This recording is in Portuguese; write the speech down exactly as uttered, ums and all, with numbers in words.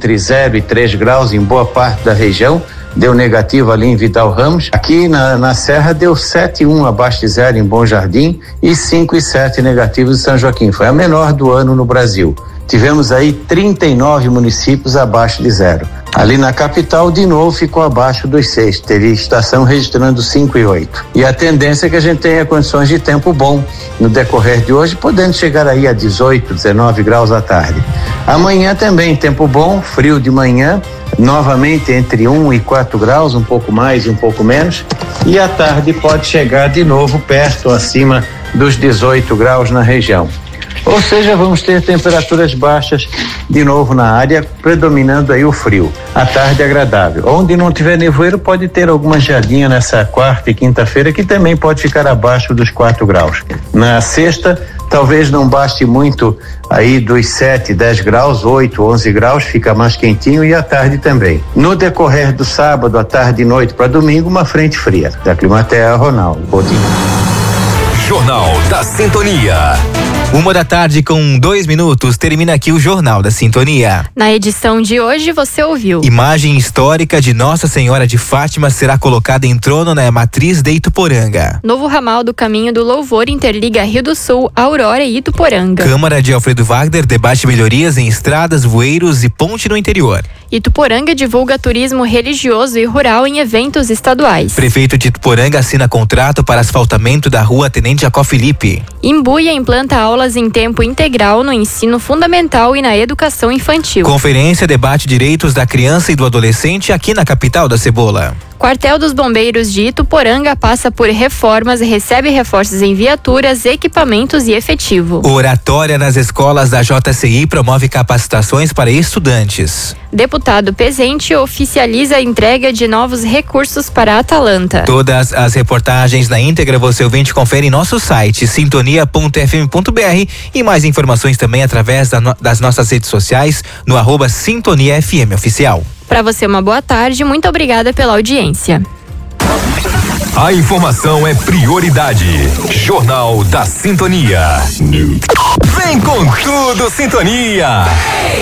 entre zero e três graus em boa parte da região. Deu negativo ali em Vidal Ramos. Aqui na, na Serra deu sete e um abaixo de zero em Bom Jardim e cinco e sete negativos em São Joaquim. Foi a menor do ano no Brasil. Tivemos aí trinta e nove municípios abaixo de zero. Ali na capital, de novo, ficou abaixo dos seis. Teve estação registrando cinco e oito. E a tendência é que a gente tenha condições de tempo bom no decorrer de hoje, podendo chegar aí a dezoito, dezenove graus à tarde. Amanhã também tempo bom, frio de manhã, novamente entre um e quatro graus, um pouco mais e um pouco menos. E à tarde pode chegar de novo perto, acima dos dezoito graus na região. Ou seja, vamos ter temperaturas baixas de novo na área, predominando aí o frio. À tarde agradável. Onde não tiver nevoeiro, pode ter alguma geadinha nessa quarta e quinta-feira, que também pode ficar abaixo dos quatro graus. Na sexta, talvez não baste muito aí dos sete, dez graus, oito, onze graus, fica mais quentinho, e à tarde também. No decorrer do sábado, à tarde e noite para domingo, uma frente fria. Da Climaterra, Ronaldo Coutinho. Jornal da Sintonia. Uma da tarde com dois minutos, termina aqui o Jornal da Sintonia. Na edição de hoje você ouviu: imagem histórica de Nossa Senhora de Fátima será colocada em trono na matriz de Ituporanga. Novo ramal do Caminho do Louvor interliga Rio do Sul, Aurora e Ituporanga. Câmara de Alfredo Wagner debate melhorias em estradas, voeiros e ponte no interior. Ituporanga divulga turismo religioso e rural em eventos estaduais. Prefeito de Ituporanga assina contrato para asfaltamento da rua Tenente Jacó Felipe. Imbuia implanta aulas em tempo integral no ensino fundamental e na educação infantil. Conferência debate direitos da criança e do adolescente aqui na capital da Cebola. Quartel dos Bombeiros de Ituporanga passa por reformas e recebe reforços em viaturas, equipamentos e efetivo. Oratória nas escolas da J C I promove capacitações para estudantes. Deputado Pezente oficializa a entrega de novos recursos para a Atalanta. Todas as reportagens na íntegra você ouvinte confere em nosso site sintonia ponto f m ponto b r e mais informações também através da no, das nossas redes sociais no arroba Sintonia F M Oficial. Para você uma boa tarde, muito obrigada pela audiência. A informação é prioridade. Jornal da Sintonia. Vem com tudo, Sintonia.